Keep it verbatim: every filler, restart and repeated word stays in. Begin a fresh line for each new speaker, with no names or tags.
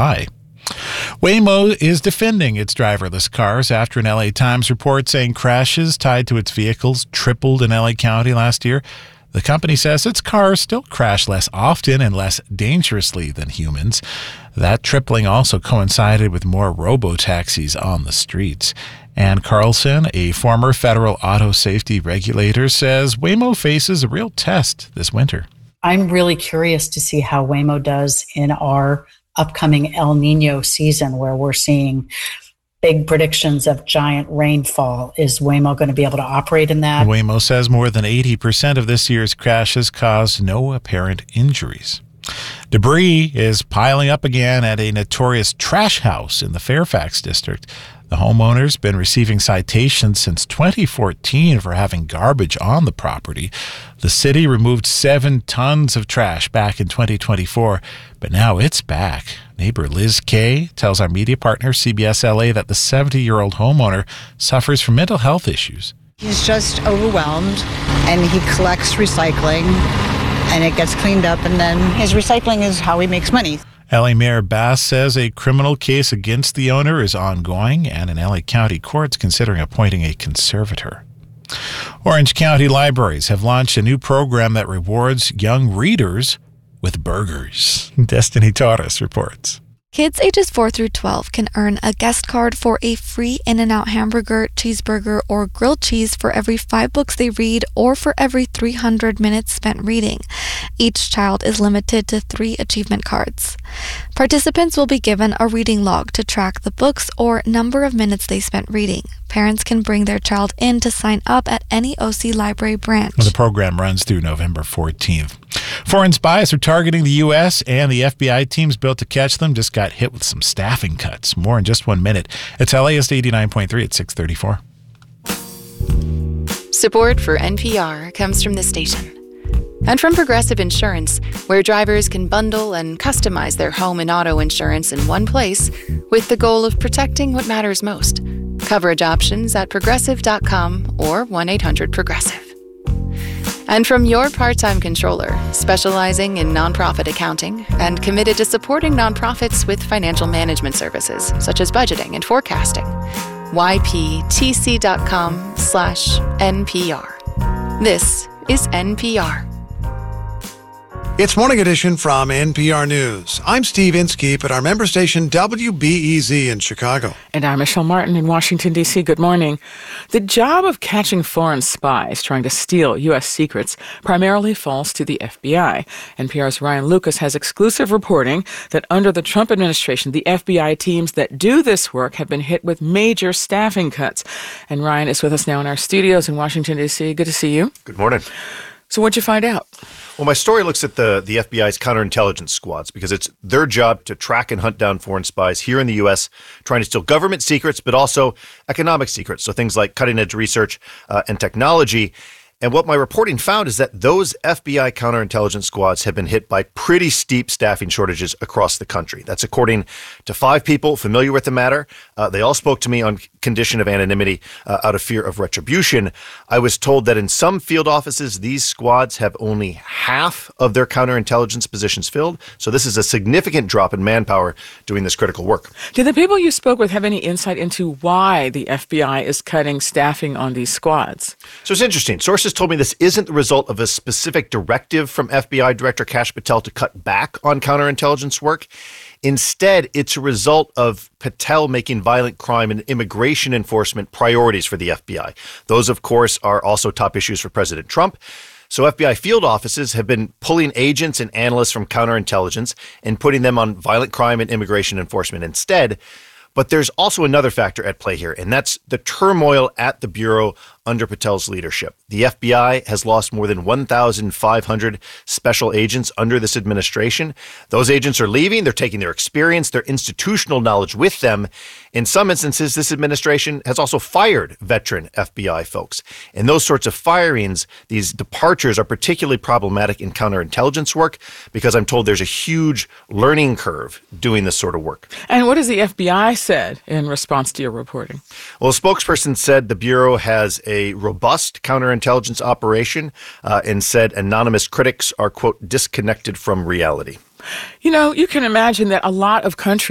July. Waymo is defending its driverless cars after an L A Times report saying crashes tied to its vehicles tripled in L A County last year. The company says its cars still crash less often and less dangerously than humans. That tripling also coincided with more robo-taxis on the streets. Ann Carlson, a former federal auto safety regulator, says Waymo faces a real test this winter.
I'm really curious to see how Waymo does in our upcoming El Nino season, where we're seeing big predictions of giant rainfall. Is Waymo going to be able to operate in that?
Waymo says more than eighty percent of this year's crashes caused no apparent injuries. Debris is piling up again at a notorious trash house in the Fairfax district. The homeowner's been receiving citations since twenty fourteen for having garbage on the property. The city removed seven tons of trash back in twenty twenty-four, but now it's back. Neighbor Liz Kay tells our media partner C B S L A that the seventy-year-old homeowner suffers from mental health issues.
He's just overwhelmed, and he collects recycling, and it gets cleaned up, and then his recycling is how he makes money.
L A Mayor Bass says a criminal case against the owner is ongoing, and an L A County court's considering appointing a conservator. Orange County libraries have launched a new program that rewards young readers with burgers. Destiny Torres reports.
Kids ages four through twelve can earn a guest card for a free In-N-Out hamburger, cheeseburger, or grilled cheese for every five books they read or for every three hundred minutes spent reading. Each child is limited to three achievement cards. Participants will be given a reading log to track the books or number of minutes they spent reading. Parents can bring their child in to sign up at any O C library branch.
The program runs through November fourteenth. Foreign spies are targeting the U S, and the F B I teams built to catch them just got hit with some staffing cuts. More in just one minute. It's L A S eighty-nine point three at six thirty-four.
Support for N P R comes from this station and from Progressive Insurance, where drivers can bundle and customize their home and auto insurance in one place with the goal of protecting what matters most. Coverage options at progressive dot com or one eight hundred progressive. And from your part-time controller, specializing in nonprofit accounting and committed to supporting nonprofits with financial management services, such as budgeting and forecasting. Y P T C dot com slash N P R. This is N P R.
It's Morning Edition from N P R News. I'm Steve Inskeep at our member station W B E Z in Chicago.
And I'm Michelle Martin in Washington, D C Good morning. The job of catching foreign spies trying to steal U S secrets primarily falls to the F B I. N P R's Ryan Lucas has exclusive reporting that under the Trump administration, the F B I teams that do this work have been hit with major staffing cuts. And Ryan is with us now in our studios in Washington, D C Good to see you.
Good morning.
So what'd you find out?
Well, my story looks at the, the F B I's counterintelligence squads because it's their job to track and hunt down foreign spies here in the U S, trying to steal government secrets, but also economic secrets. So things like cutting-edge research uh, and technology. And what my reporting found is that those F B I counterintelligence squads have been hit by pretty steep staffing shortages across the country. That's according to five people familiar with the matter. Uh, they all spoke to me on condition of anonymity uh, out of fear of retribution. I was told that in some field offices, these squads have only half of their counterintelligence positions filled. So this is a significant drop in manpower doing this critical work.
Did the people you spoke with have any insight into why the F B I is cutting staffing on these squads?
So it's interesting. Sources told me this isn't the result of a specific directive from F B I Director Kash Patel to cut back on counterintelligence work. Instead, it's a result of Patel making violent crime and immigration enforcement priorities for the F B I. Those, of course, are also top issues for President Trump. So F B I field offices have been pulling agents and analysts from counterintelligence and putting them on violent crime and immigration enforcement instead. But there's also another factor at play here, and that's the turmoil at the Bureau under Patel's leadership. The F B I has lost more than one thousand five hundred special agents under this administration. Those agents are leaving. They're taking their experience, their institutional knowledge with them. In some instances, this administration has also fired veteran F B I folks. And those sorts of firings, these departures, are particularly problematic in counterintelligence work because I'm told there's a huge learning curve doing this sort of work.
And what has the F B I said in response to your reporting?
Well, a spokesperson said the Bureau has a robust counterintelligence operation uh, and said anonymous critics are, quote, disconnected from reality.
You know, you can imagine that a lot of countries